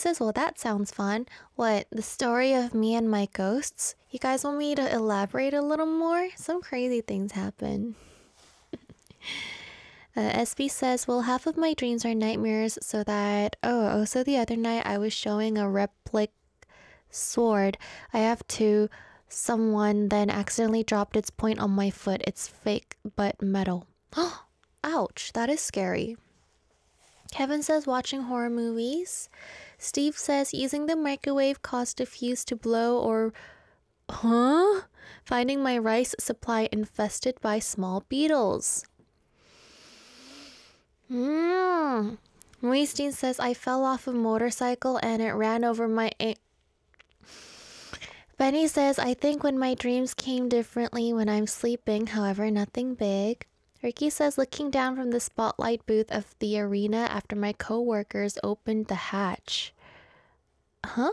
says, well, that sounds fun. What, the story of me and my ghosts? You guys want me to elaborate a little more? Some crazy things happen. SB says, well, half of my dreams are nightmares, so that... Oh, also the other night I was showing a replic sword. I have to... Someone then accidentally dropped its point on my foot. It's fake, but metal. Ouch, that is scary. Kevin says, watching horror movies. Steve says, using the microwave caused a fuse to blow or... Huh? Finding my rice supply infested by small beetles. Moistine says, I fell off a motorcycle and it ran over my... Benny says, I think when my dreams came differently when I'm sleeping, however, nothing big. Ricky says, looking down from the spotlight booth of the arena after my co-workers opened the hatch. Huh?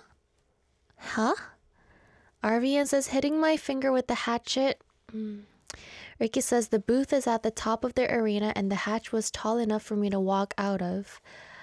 Arvian says, hitting my finger with the hatchet. Ricky says, the booth is at the top of the arena and the hatch was tall enough for me to walk out of.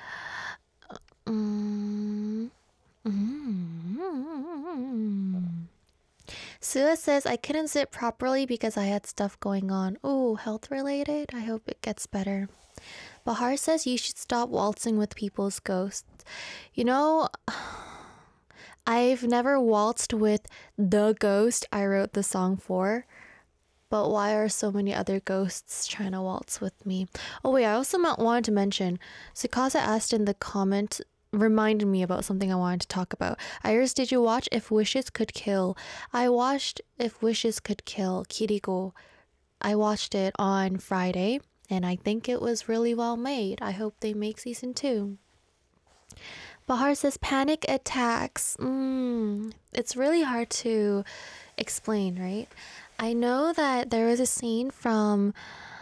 Sua says, I couldn't sit properly because I had stuff going on. Ooh, health related? I hope it gets better. Bahar says you should stop waltzing with people's ghosts. You know, I've never waltzed with the ghost I wrote the song for. But why are so many other ghosts trying to waltz with me? Oh wait, I also wanted to mention, Sukasa asked in the comment, reminded me about something I wanted to talk about. Iris, did you watch If Wishes Could Kill? I watched If Wishes Could Kill, Kiriko. I watched it on Friday, and I think it was really well made. I hope they make season 2. Bahar says, panic attacks. It's really hard to explain, right? I know that there was a scene from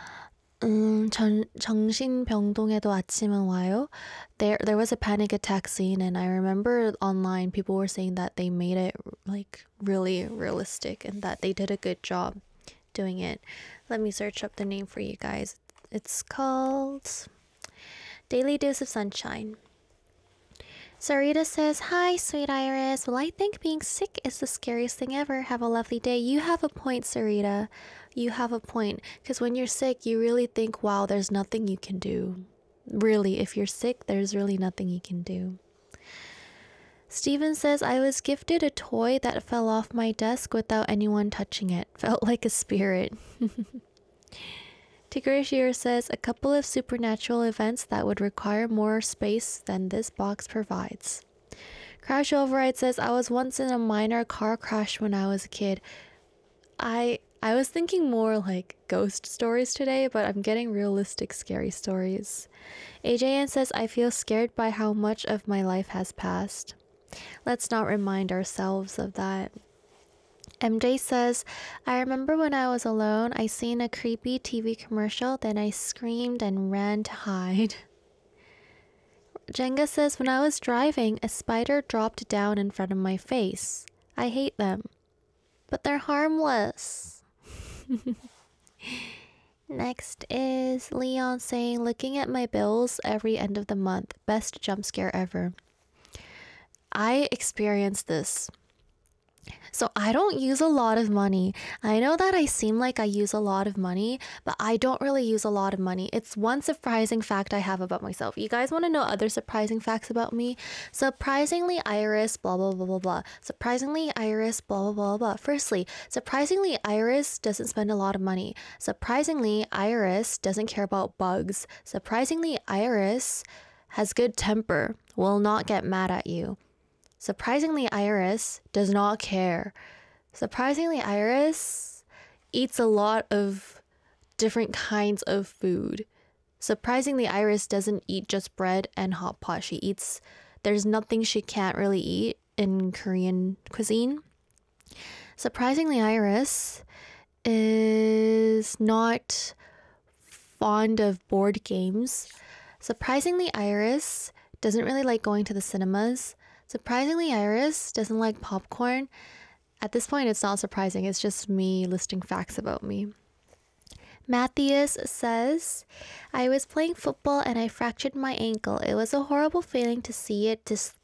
정신병동에도 아침은 와요. There was a panic attack scene, and I remember online people were saying that they made it like really realistic and that they did a good job doing it. Let me search up the name for you guys. It's called Daily Dose of Sunshine. Sarita says, hi, sweet Iris. Well, I think being sick is the scariest thing ever. Have a lovely day. You have a point, Sarita. You have a point. Because when you're sick, you really think, wow, there's nothing you can do. Really, if you're sick, there's really nothing you can do. Steven says, I was gifted a toy that fell off my desk without anyone touching it. Felt like a spirit. Tigrishier says, a couple of supernatural events that would require more space than this box provides. Crash Override says, I was once in a minor car crash when I was a kid. I was thinking more like ghost stories today, but I'm getting realistic scary stories. AJN says, I feel scared by how much of my life has passed. Let's not remind ourselves of that. MJ says, I remember when I was alone, I seen a creepy TV commercial, then I screamed and ran to hide. Jenga says, when I was driving, a spider dropped down in front of my face. I hate them, but they're harmless. Next is Leon saying, looking at my bills every end of the month, best jump scare ever. I experienced this. So I don't use a lot of money. I know that I seem like I use a lot of money, but I don't really use a lot of money. It's one surprising fact I have about myself. You guys want to know other surprising facts about me? Surprisingly, Iris, blah, blah, blah, blah, blah. Surprisingly, Iris, blah, blah, blah, blah. Firstly, surprisingly, Iris doesn't spend a lot of money. Surprisingly, Iris doesn't care about bugs. Surprisingly, Iris has good temper, will not get mad at you. Surprisingly, Iris does not care. Surprisingly, Iris eats a lot of different kinds of food. Surprisingly, Iris doesn't eat just bread and hot pot. There's nothing she can't really eat in Korean cuisine. Surprisingly, Iris is not fond of board games. Surprisingly, Iris doesn't really like going to the cinemas. Surprisingly, Iris doesn't like popcorn. At this point, it's not surprising. It's just me listing facts about me. Matthias says, I was playing football and I fractured my ankle. It was a horrible feeling to see it